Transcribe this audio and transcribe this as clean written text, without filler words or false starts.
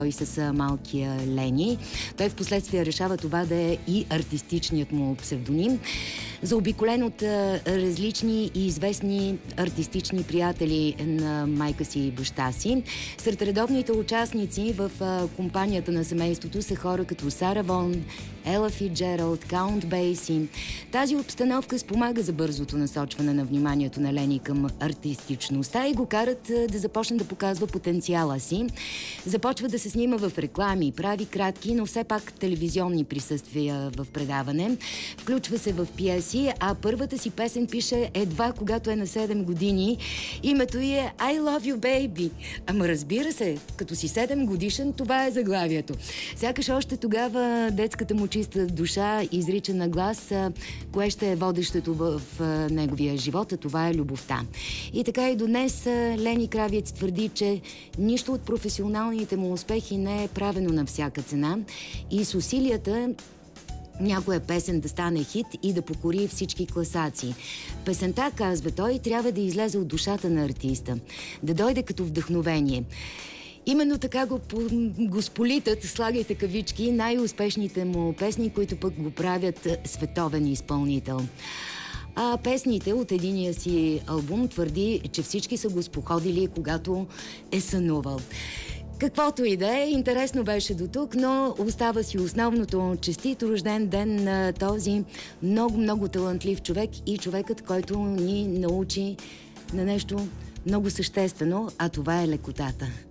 и с малкия Лени. Той в последствие решава това да е и артистичният му псевдоним. Заобиколен от различни и известни артистични приятели на майка си и баща си. Сред редовните участници в компанията на семейството са хора като Сара Вон, Ела Фицджералд, Каунт Бейси. Тази обстановка спомага за бързото насочване на вниманието на Лени към артистичността и го карат да започне да показва потенциала си. Започва да се снима в реклами, прави кратки, но все пак телевизионни присъствия в предаване. Включва се в пиеси, а първата си песен пише едва когато е на 7 години. Името й е I Love You Baby. Ама разбира се, като си 7 годишен, това е заглавието. Сякаш още тогава детската му чиста душа изрича на глас кое ще е водещето в неговия живот, а това е любовта. И така и до днес Лени Кравец твърди, че нищо от професионалните му успехи не е правено на всяка цена и с усилията някоя песен да стане хит и да покори всички класации. Песента, казва той, трябва да излезе от душата на артиста, да дойде като вдъхновение. Именно така го сполитат, слагайте кавички, най-успешните му песни, които пък го правят световен изпълнител. А песните от единия си албум твърди, че всички са го споходили, когато е сънувал. Каквото и да е, интересно беше до тук, но остава си основното: честит рожден ден на този много талантлив човек и човекът, който ни научи на нещо много съществено, а това е лекотата.